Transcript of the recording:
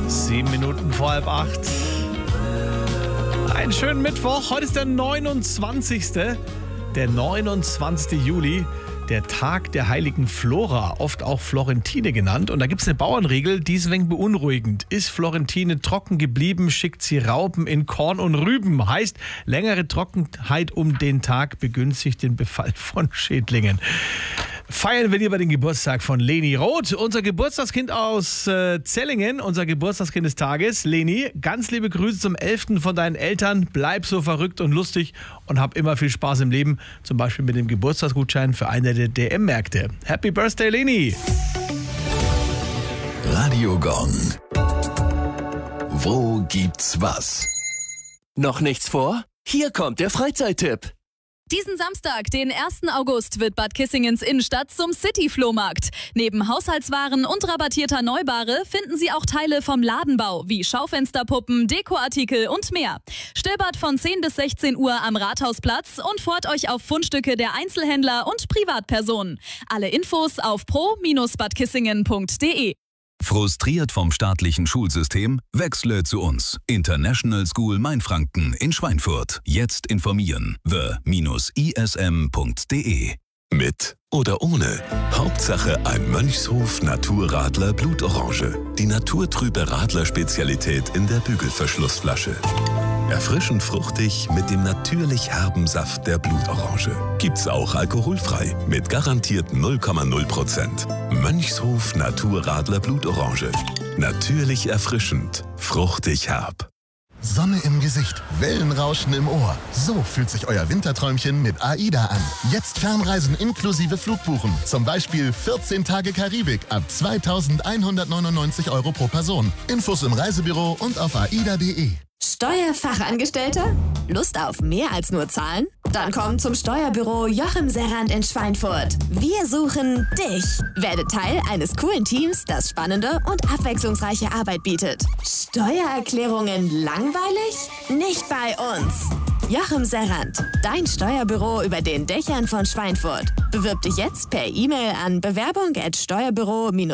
7 Minuten vor 7:30. Einen schönen Mittwoch. Heute ist der 29. Der 29. Juli. Der Tag der heiligen Flora, oft auch Florentine genannt. Und da gibt es eine Bauernregel, die ist ein wenig beunruhigend. Ist Florentine trocken geblieben, schickt sie Raupen in Korn und Rüben. Heißt, längere Trockenheit um den Tag begünstigt den Befall von Schädlingen. Feiern wir lieber den Geburtstag von Leni Roth, unser Geburtstagskind aus Zellingen, unser Geburtstagskind des Tages. Leni, ganz liebe Grüße zum 11. von deinen Eltern. Bleib so verrückt und lustig und hab immer viel Spaß im Leben. Zum Beispiel mit dem Geburtstagsgutschein für eine der DM-Märkte. Happy Birthday, Leni! Radio Gong. Wo gibt's was? Noch nichts vor? Hier kommt der Freizeittipp. Diesen Samstag, den 1. August, wird Bad Kissingens Innenstadt zum City-Flohmarkt. Neben Haushaltswaren und rabattierter Neuware finden Sie auch Teile vom Ladenbau, wie Schaufensterpuppen, Dekoartikel und mehr. Stöbert von 10 bis 16 Uhr am Rathausplatz und freut euch auf Fundstücke der Einzelhändler und Privatpersonen. Alle Infos auf pro-badkissingen.de. Frustriert vom staatlichen Schulsystem? Wechsle zu uns. International School Mainfranken in Schweinfurt. Jetzt informieren. the-ism.de. Mit oder ohne. Hauptsache ein Mönchshof Naturradler Blutorange. Die naturtrübe Radler-Spezialität in der Bügelverschlussflasche. Erfrischend fruchtig mit dem natürlich herben Saft der Blutorange. Gibt's auch alkoholfrei mit garantiert 0,0%. Mönchshof Naturradler Blutorange. Natürlich erfrischend, fruchtig herb. Sonne im Gesicht, Wellenrauschen im Ohr. So fühlt sich euer Winterträumchen mit AIDA an. Jetzt Fernreisen inklusive Flugbuchen. Zum Beispiel 14 Tage Karibik ab 2.199 € pro Person. Infos im Reisebüro und auf aida.de. Steuerfachangestellter? Lust auf mehr als nur Zahlen? Dann komm zum Steuerbüro Joachim Serrand in Schweinfurt. Wir suchen dich. Werde Teil eines coolen Teams, das spannende und abwechslungsreiche Arbeit bietet. Steuererklärungen langweilig? Nicht bei uns. Joachim Serrand, dein Steuerbüro über den Dächern von Schweinfurt. Bewirb dich jetzt per E-Mail an bewerbung@steuerbüro-